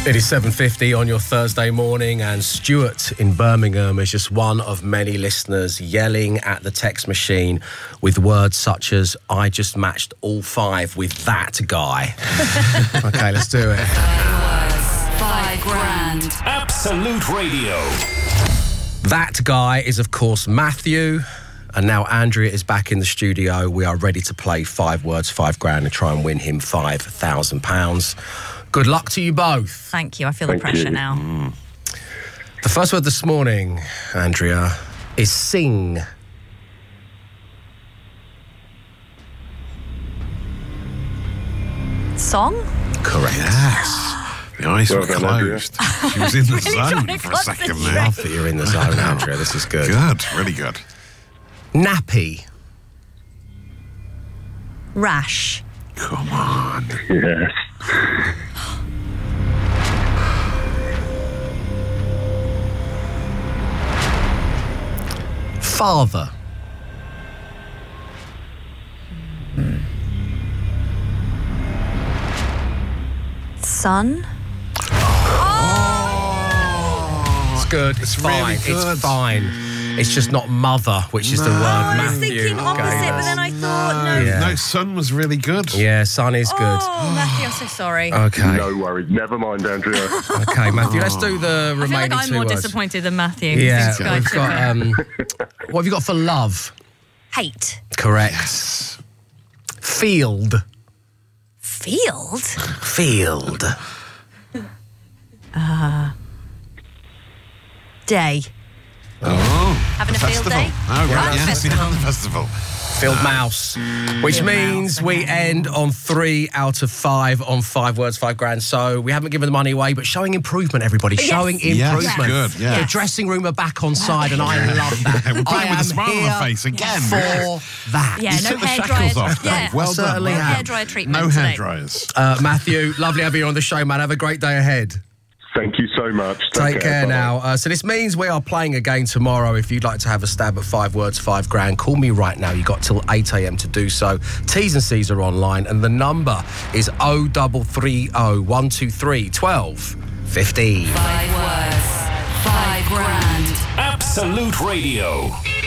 It is 7:50 on your Thursday morning, and Stuart in Birmingham is just one of many listeners yelling at the text machine with words such as, I just matched all 5 with that guy. Okay, let's do it. 5 grand. Absolute Radio. That guy is, of course, Matthew. And now Andrea is back in the studio. We are ready to play 5 words, 5 grand and try and win him £5,000. Good luck to you both. Thank you. I feel the pressure now. The first word this morning, Andrea, is sing. Song? Correct. Yes. The eyes were closed. She was in the zone for a second there. Love that you're in the zone, Andrea. This is good. Good, really good. Nappy. Rash. Come on. Yes. Father. Son. It's good. It's fine. really good. It's fine. It's just not mother, which is the word I was Matthew thinking opposite, gave but us. then I thought, no. Yeah. No, son was really good. Yeah, son is good. Oh, Matthew, I'm so sorry. Okay. No worries. Never mind, Andrea. Okay, Matthew, let's do the I feel remaining like I'm 2 more words. disappointed than Matthew. Yeah, This guy we've took got, it. what have you got for love? Hate. Correct. Field. Field? Field. Day. Oh. Having a field Festival. day? Oh, right, Right, yes, festival. yeah, the festival. Field mouse. Which Field means mouse, we okay. end on 3 out of 5 on 5 words, 5 grand. So we haven't given the money away, but showing improvement, everybody. Yes. Showing Yes, improvement. good, yeah. The dressing room are back on side, and I love that. We're putting I with a am smile on here our face again. for that. Yeah, You no took the hair shackles dryer. off, Dave. Yeah, Well certainly done. have. hair dryer treatment No hair today. dryers. Matthew, lovely having you on the show, man. Have a great day ahead. Thank you so much. Take care Bye-bye. now. So this means we are playing again tomorrow. If you'd like to have a stab at 5 words, 5 grand, call me right now. You got till 8 a.m. to do so. T's and C's are online, and the number is 0330 123 12 15. 5 words, 5 grand. Absolute Radio.